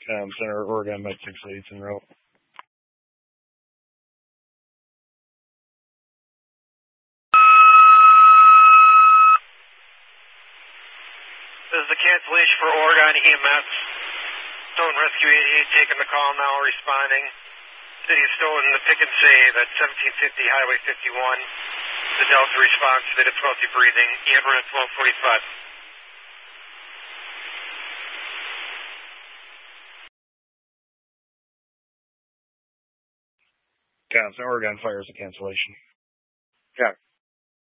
Center, Oregon Med 6 en route. This is the cancellation for Oregon EMS. Stone Rescue 88 taking the call now, responding. City of Stone, the pick and save at 1750 Highway 51. The Delta response to the difficulty breathing. Amber at 1245. Oregon fires a cancellation. Yeah.